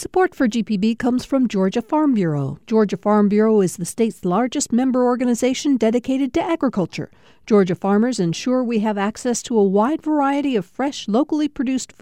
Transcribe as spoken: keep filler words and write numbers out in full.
Support for G P B comes from Georgia Farm Bureau. Georgia Farm Bureau is the state's largest member organization dedicated to agriculture. Georgia farmers ensure we have access to a wide variety of fresh, locally produced